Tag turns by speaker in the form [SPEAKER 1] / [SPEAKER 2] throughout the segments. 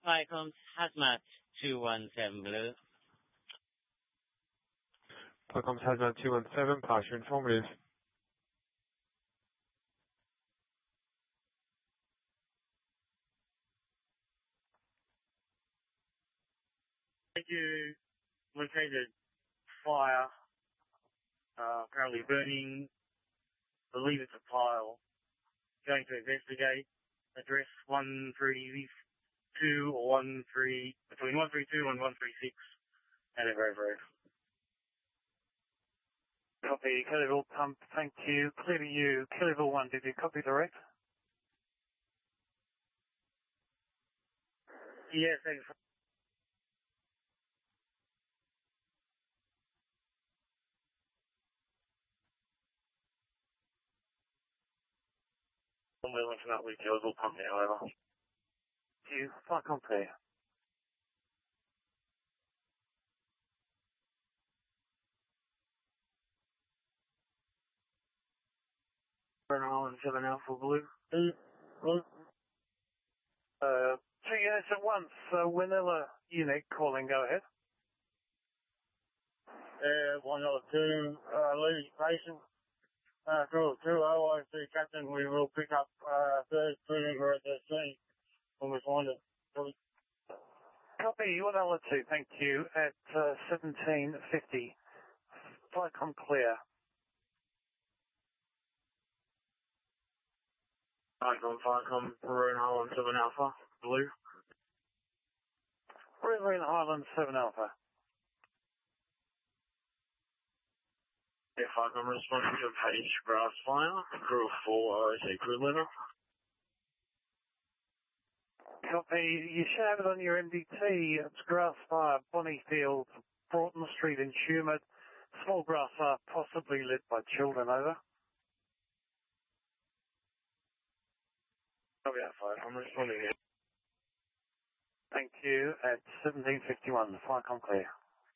[SPEAKER 1] Viacom Hazmat 217 Blue.
[SPEAKER 2] Viacom Hazmat 217, pass your informative.
[SPEAKER 3] Thank you. Located fire, currently burning. Believe it's a pile. Going to investigate. Address 132 or between 132 and 136 Anna Grove Road.
[SPEAKER 4] Copy, Kellyville Pump, thank you. Clear to you. Kellyville 1, did you copy direct?
[SPEAKER 3] Yes, thanks. We're linking up with Kellyville Pump now, over.
[SPEAKER 4] Thank you. Viacom clear.
[SPEAKER 3] Burn Island 7 Alpha Blue.
[SPEAKER 4] Two units at once. Winilla unit calling, go ahead.
[SPEAKER 3] 102, Lady Station. Cool, 2 OIC Captain, we will pick up third member at the scene when we find it.
[SPEAKER 4] Copy, 102, thank you, at 1750. Viacom clear.
[SPEAKER 3] Viacom, Maroon Island 7 Alpha, Blue.
[SPEAKER 4] Maroon Island 7 Alpha.
[SPEAKER 3] Yeah, Viacom responding to page Grass Fire, crew of 4 OIC crew leader.
[SPEAKER 4] Copy, you should have it on your MDT. It's Grass Fire, Bonnie Field, Broughton Street in Tumut. Small grass fire, possibly lit by children, over.
[SPEAKER 3] Copy that, Viacom responding here.
[SPEAKER 4] Thank you, at 1751, Viacom clear.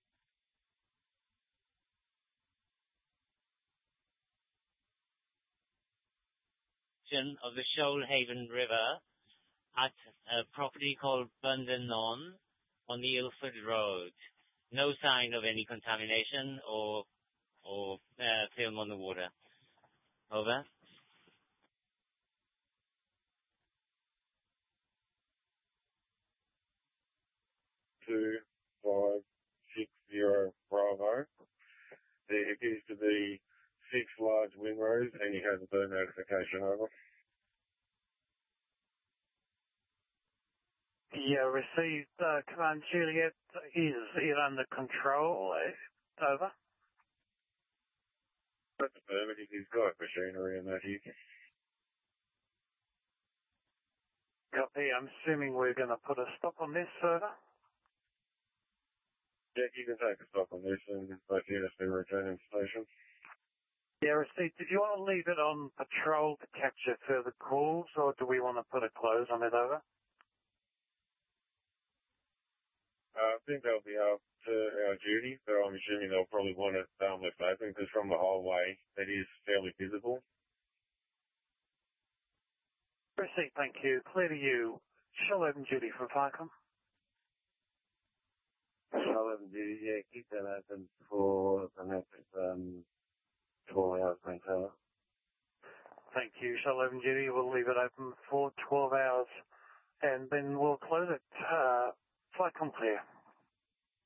[SPEAKER 1] Of the Shoalhaven River at a property called Bundanon on the Ilford Road. No sign of any contamination or film on the water. Over.
[SPEAKER 3] 2560 Bravo. There appears to be 6 large windrows and you have a burn notification, over.
[SPEAKER 4] Yeah, received, Command Juliet, is it under control, over?
[SPEAKER 3] That's affirmative, he's got machinery and that here.
[SPEAKER 4] Copy, I'm assuming we're going to put a stop on this, over?
[SPEAKER 3] Jack, you can take a stop on this and both units be returning to station.
[SPEAKER 4] Yeah, received. Did you want to leave it on patrol to capture further calls, or do we want to put a close on it, over?
[SPEAKER 3] I think they'll be up to our duty, but I'm assuming they'll probably want it left open because from the highway it is fairly visible.
[SPEAKER 4] Received, thank you. Clear to you. Shoalhaven duty from Viacom.
[SPEAKER 3] Shoalhaven duty, yeah, keep that open for the next 12 hours, thanks, over.
[SPEAKER 4] Thank you. Shoalhaven duty, we'll leave it open for 12 hours and then we'll close it. Viacom clear.